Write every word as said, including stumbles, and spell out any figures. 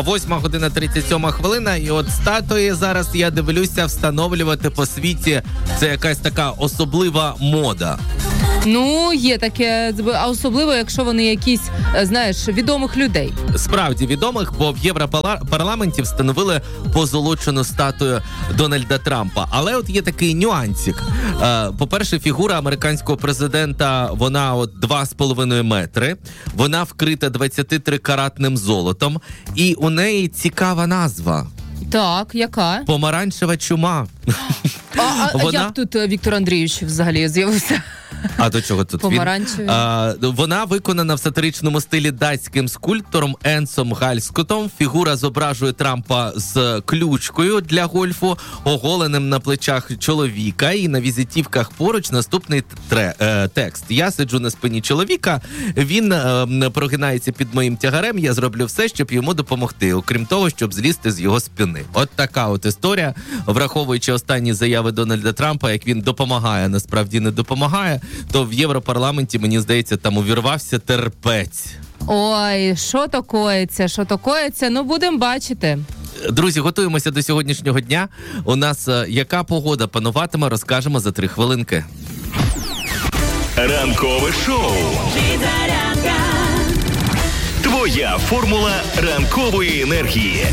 восьма година тридцять сьома хвилина, і от статуї зараз, я дивлюся, встановлювати по світі – це якась така особлива мода. Ну, є таке, а особливо, якщо вони якісь, знаєш, відомих людей. Справді відомих, бо в Європарламенті встановили позолочену статую Дональда Трампа. Але от є такий нюансик. По-перше, фігура американського президента, вона от два з половиною метри. Вона вкрита двадцятитрикаратним золотом. І у неї цікава назва. Так, яка? Помаранчева чума. А, а вона... як тут Віктор Андрійович взагалі з'явився? А до чого тут він? А, вона виконана в сатиричному стилі датським скульптором Енсом Гальскотом. Фігура зображує Трампа з ключкою для гольфу, оголеним на плечах чоловіка, і на візитівках поруч наступний тре, е, текст. Я сиджу на спині чоловіка, він е, прогинається під моїм тягарем, я зроблю все, щоб йому допомогти, окрім того, щоб злізти з його спини. От така от історія, враховуючи останні заяви Дональда Трампа, як він допомагає, насправді не допомагає, то в Європарламенті, мені здається, там увірвався терпець. Ой, що то коїться, що то коїться, ну будемо бачити. Друзі, готуємося до сьогоднішнього дня. У нас яка погода пануватиме, розкажемо за три хвилинки. Ранкове шоу. Твоя формула ранкової енергії.